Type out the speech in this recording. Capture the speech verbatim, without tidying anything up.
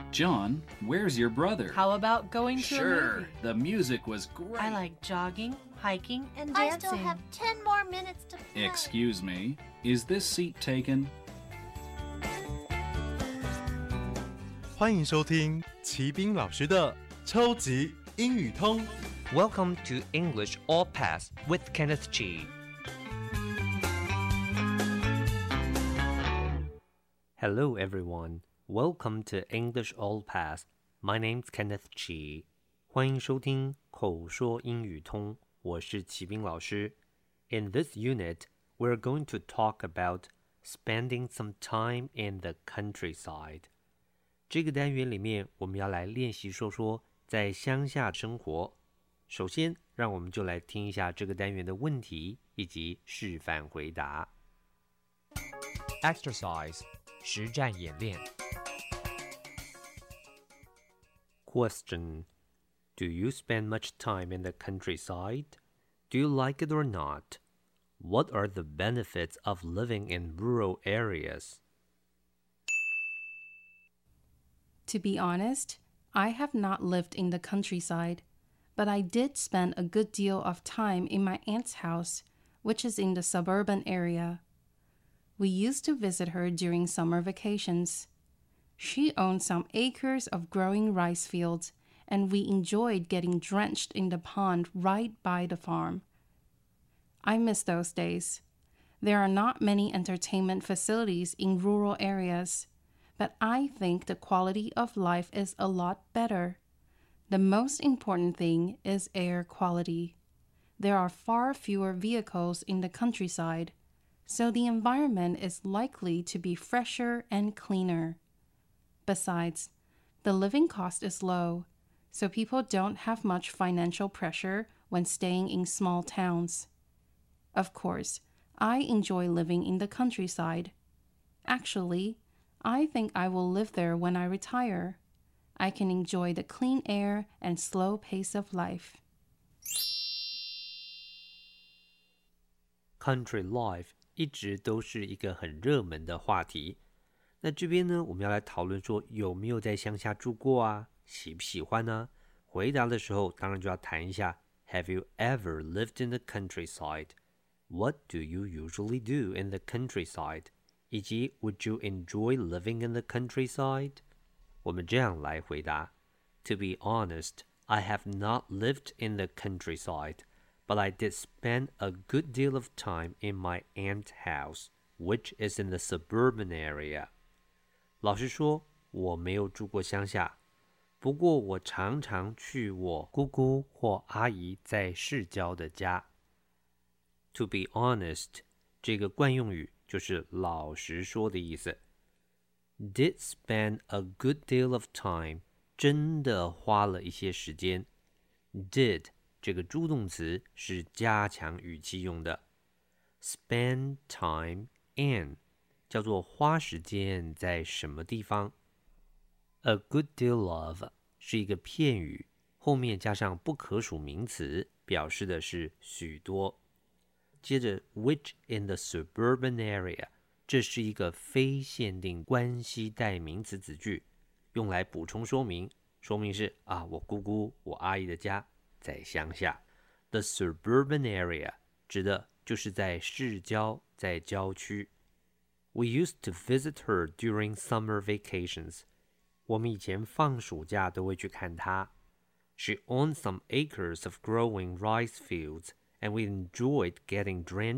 John, where's your brother? How about going to Sure, a movie? the music was great. I like jogging, hiking, and I dancing. still have ten more minutes to play. Excuse me, is this seat taken? 欢迎收听齐斌老师的超级英语通。 Welcome to English All Pass with Kenneth Chi. Hello everyone. Welcome to English All Pass. My name's Kenneth Chi. 欢迎收听口说英语通，我是齐斌老师。In this unit, we're going to talk about spending some time in the countryside. 这个单元里面，我们要来练习说说在乡下生活。首先，让我们就来听一下这个单元的问题以及示范回答。Exercise 实战演练。Question: Do you spend much time in the countryside? Do you like it or not? What are the benefits of living in rural areas? To be honest, I have not lived in the countryside, but I did spend a good deal of time in my aunt's house, which is in the suburban area. We used to visit her during summer vacations. She owned some acres of growing rice fields, and we enjoyed getting drenched in the pond right by the farm. I miss those days. There are not many entertainment facilities in rural areas, but I think the quality of life is a lot better. The most important thing is air quality. There are far fewer vehicles in the countryside, so the environment is likely to be fresher and cleaner. Besides, the living cost is low, so people don't have much financial pressure when staying in small towns. Of course, I enjoy living in the countryside. Actually, I think I will live there when I retire. I can enjoy the clean air and slow pace of life. Country life 一直都是一个很热门的话题。那这边呢，我们要来讨论说有没有在乡下住过啊？喜不喜欢呢？回答的时候，当然就要谈一下 Have you ever lived in the countryside? What do you usually do in the countryside? 以及 Would you enjoy living in the countryside? 我们这样来回答 To be honest, I have not lived in the countryside, but I did spend a good deal of time in my aunt's house, which is in the suburban area. 老实说，我没有住过乡下，不过我常常去我姑姑或阿姨在市郊的家。To be honest, 这个惯用语就是老实说的意思。Did spend a good deal of time, 真的花了一些时间。Did 这个助动词是加强语气用的。Spend time in 叫做花时间在什么地方。A good deal of 是一个片语，后面加上不可数名词，表示的是许多。接着 which in the suburban area 这是一个非限定关系代名词子句，用来补充说明，说明是啊，我姑姑我阿姨的家在乡下。 The suburban area 指的就是在市郊，在郊区。 We used to visit her during summer vacations. 我们以前放暑假都会去看她。 She owned some acres of growing rice fields, and we enjoyed getting drenched